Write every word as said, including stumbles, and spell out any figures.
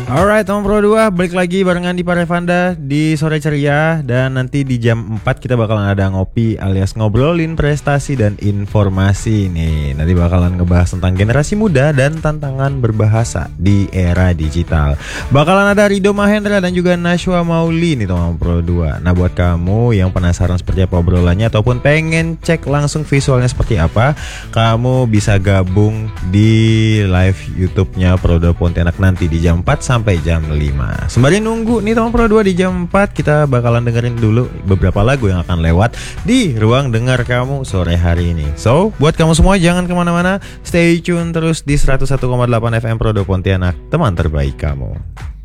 Alright, teman Pro dua, balik lagi barengan di Parevanda di Sore Ceria. Dan nanti di jam empat kita bakalan ada ngopi alias ngobrolin prestasi dan informasi nih. Nanti bakalan ngebahas tentang generasi muda dan tantangan berbahasa di era digital. Bakalan ada Rido Mahendra dan juga Nashwa Mauli nih teman Pro dua. Nah, buat kamu yang penasaran seperti apa obrolannya ataupun pengen cek langsung visualnya seperti apa, kamu bisa gabung di live YouTube-nya Pro dua Pontianak nanti di jam empat sampai jam lima. Sembari nunggu nih teman Pro dua di jam empat, kita bakalan dengerin dulu beberapa lagu yang akan lewat di ruang dengar kamu sore hari ini. So, buat kamu semua jangan kemana-mana, stay tune terus di seratus satu koma delapan F M Pro dua Pontianak, teman terbaik kamu.